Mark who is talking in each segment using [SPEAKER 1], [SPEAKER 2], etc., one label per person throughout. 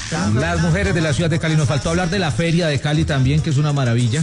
[SPEAKER 1] Las mujeres de la ciudad de Cali. Nos faltó hablar de la feria de Cali también, que es una maravilla.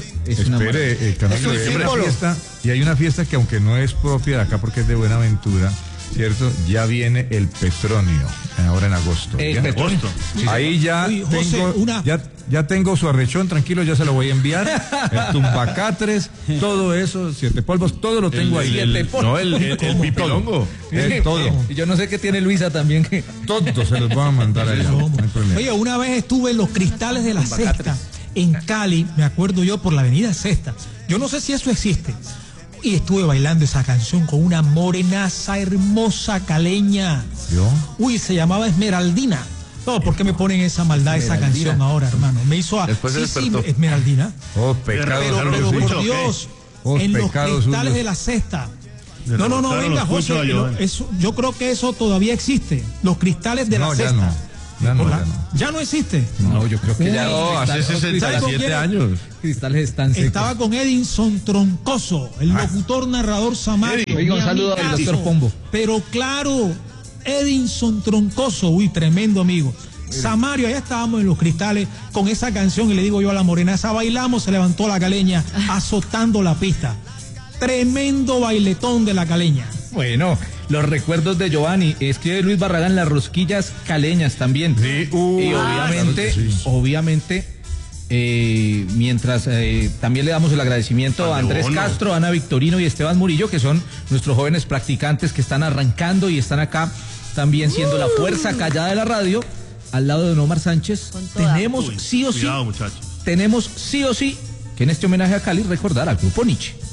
[SPEAKER 2] Fiesta, y hay una fiesta que aunque no es propia de acá porque es de Buenaventura, ¿cierto? Ya viene el Petronio, ahora en agosto.
[SPEAKER 1] El Petronio.
[SPEAKER 2] Sí, ahí ya
[SPEAKER 3] José,
[SPEAKER 2] tengo, ya tengo su arrechón, tranquilo, ya se lo voy a enviar. El tumbacatres, todo eso, 7 polvos, todo lo tengo ahí.
[SPEAKER 1] El
[SPEAKER 2] pipilongo. Todo.
[SPEAKER 1] Y yo no sé qué tiene Luisa también. Que...
[SPEAKER 2] Todo se los voy a mandar allá. No hay problema.
[SPEAKER 3] Oye, una vez estuve en los Cristales de la Sexta, en Cali, me acuerdo yo, por la avenida Sexta. Yo no sé si eso existe. Y estuve bailando esa canción con una morenaza hermosa caleña.
[SPEAKER 2] ¿Yo?
[SPEAKER 3] Uy, se llamaba Esmeraldina. No, ¿por qué me ponen esa maldad, esa canción ahora, hermano? Me hizo a... Sí, Esmeraldina.
[SPEAKER 2] Oh, pecado.
[SPEAKER 3] Pero por Dios, en los Cristales de la Sexta. No, venga, José. Yo creo que eso todavía existe. Los Cristales de la Sexta. ¿Ya no existe?
[SPEAKER 1] No, yo creo que ya
[SPEAKER 4] no, hace 67 años.
[SPEAKER 1] Cristales están secos.
[SPEAKER 3] Estaba con Edinson Troncoso, el locutor narrador Samario.
[SPEAKER 1] Oiga, un saludo al doctor Pombo.
[SPEAKER 3] Pero claro, Edinson Troncoso, uy, tremendo amigo. Samario, allá estábamos en los Cristales con esa canción y le digo yo a la morena, esa bailamos, se levantó la caleña azotando la pista. Tremendo bailetón de la caleña.
[SPEAKER 1] Bueno, los recuerdos de Giovanni, escribe Luis Barragán, las rosquillas caleñas también.
[SPEAKER 2] Sí,
[SPEAKER 1] y obviamente, mientras también le damos el agradecimiento a Andrés Castro, Ana Victorino y Esteban Murillo, que son nuestros jóvenes practicantes que están arrancando y están acá también siendo la fuerza callada de la radio, al lado de don Omar Sánchez. Tenemos sí o sí que en este homenaje a Cali recordar al grupo Nietzsche.